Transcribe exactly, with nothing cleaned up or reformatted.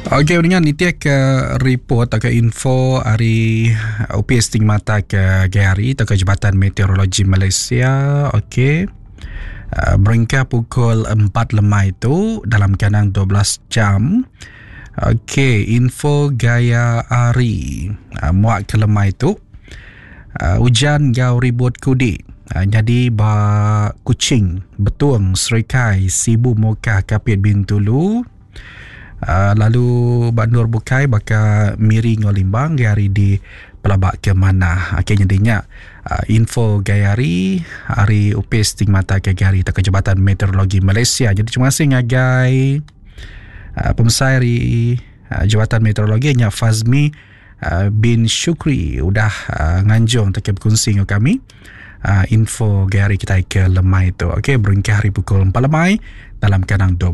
Okey, dengan nitiak ke report atau ke info hari U P S Stigmata ke Gari atau ke Jabatan Meteorologi Malaysia. Okey. Uh, Beringkah pukul empat lemah itu dalam keadaan dua belas jam. Okey, info gaya hari. Uh, muak ke lemah itu. Uh, hujan gau ribut kudi. Uh, jadi ba Kuching, Betuang, Serikai, Sibu Mokah, Kapit Bintulu. Uh, lalu Bandur Bukai baka Miri Ngolimbang hari di pelabak ke mana. Okey, jadinya uh, info gayari hari U P S Stigmata ke Gari atau Jabatan Meteorologi Malaysia. Jadi terima kasih ngagai uh, pemesari uh, Jabatan Meteorologi nya Fazmi uh, bin Syukri udah uh, nganjung tak berkongsi dengan kami uh, info gayari kita ke lemai itu. Okey, beringkah hari pukul empat lemai dalam kadang dua